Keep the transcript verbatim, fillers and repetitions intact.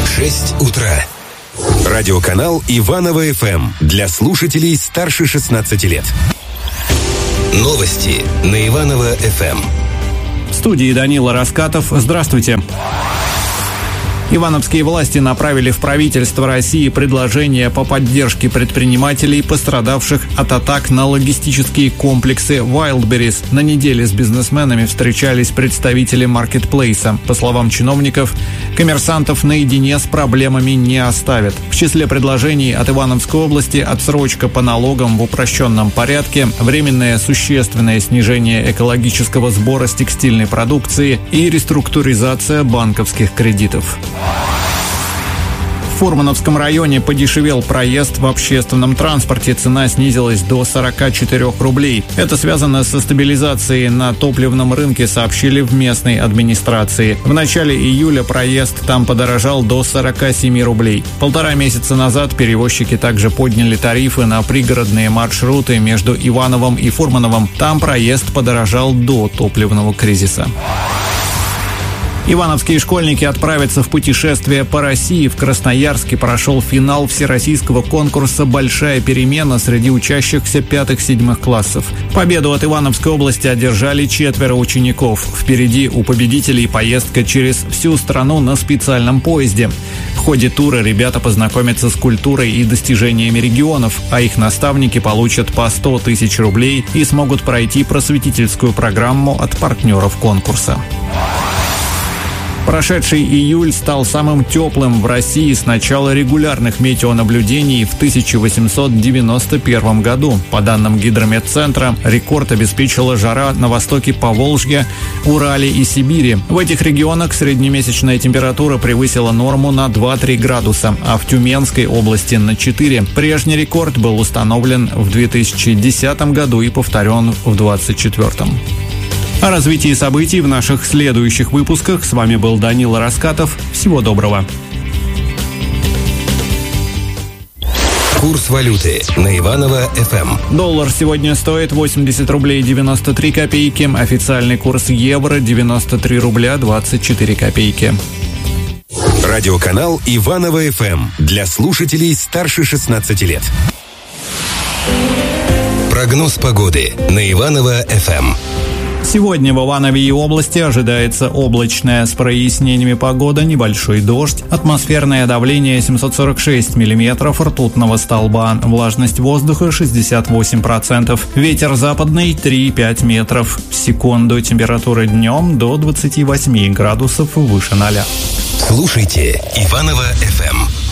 шесть утра. Радиоканал Иваново-ФМ для слушателей старше шестнадцати лет. Новости на Иваново-ФМ. В студии Данила Раскатов. Здравствуйте. Ивановские власти направили в правительство России предложение по поддержке предпринимателей, пострадавших от атак на логистические комплексы Wildberries. На неделе с бизнесменами встречались представители маркетплейса. По словам чиновников, коммерсантов наедине с проблемами не оставят. В числе предложений от Ивановской области отсрочка по налогам в упрощенном порядке, временное существенное снижение экологического сбора с текстильной продукции и реструктуризация банковских кредитов. В Фурмановском районе подешевел проезд в общественном транспорте. Цена снизилась до сорока четырёх рублей. Это связано со стабилизацией на топливном рынке, сообщили в местной администрации. В начале июля проезд там подорожал до сорока семи рублей. Полтора месяца назад перевозчики также подняли тарифы на пригородные маршруты между Ивановым и Фурмановым. Там проезд подорожал до топливного кризиса. Ивановские школьники отправятся в путешествие по России. В Красноярске прошел финал всероссийского конкурса «Большая перемена» среди учащихся пятых-седьмых классов. Победу от Ивановской области одержали четверо учеников. Впереди у победителей поездка через всю страну на специальном поезде. В ходе тура ребята познакомятся с культурой и достижениями регионов, а их наставники получат по сто тысяч рублей и смогут пройти просветительскую программу от партнеров конкурса. Прошедший июль стал самым теплым в России с начала регулярных метеонаблюдений в тысяча восемьсот девяносто первом году. По данным Гидрометцентра, рекорд обеспечила жара на востоке Поволжья, Урале и Сибири. В этих регионах среднемесячная температура превысила норму на два-три градуса, а в Тюменской области на четыре. Прежний рекорд был установлен в две тысячи десятом году и повторен в двадцать четвёртом. О развитии событий в наших следующих выпусках. С вами был Данила Раскатов. Всего доброго. Курс валюты на Иваново-ФМ. Доллар сегодня стоит восемьдесят рублей девяносто три копейки. Официальный курс евро девяносто три рубля двадцать четыре копейки. Радиоканал Иваново-ФМ для слушателей старше шестнадцати лет. Прогноз погоды на Иваново-ФМ. Сегодня в Иванове и области ожидается облачная с прояснениями погода, небольшой дождь, атмосферное давление семьсот сорок шесть миллиметров ртутного столба, влажность воздуха шестьдесят восемь процентов, ветер западный три-пять метров в секунду, температура днем до двадцати восьми градусов выше ноля. Слушайте Иваново-ФМ.